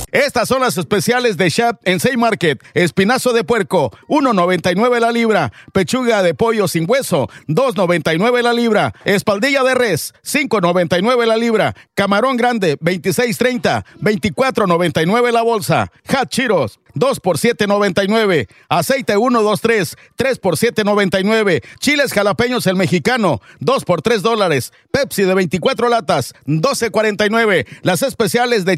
Estas son las especiales de Shap en Save Market. Espinazo de puerco, $1.99 la libra. Pechuga de pollo sin hueso, $2.99 la libra. Espaldilla de res, $5.99 la libra. Camarón grande, $26.30, $24.99 la bolsa. Hot Cheetos, 2 por $7.99. Aceite 123, 3 por $7.99. Chiles jalapeños el mexicano, 2 por $3. Pepsi de 24 latas, $12.49. Las especiales de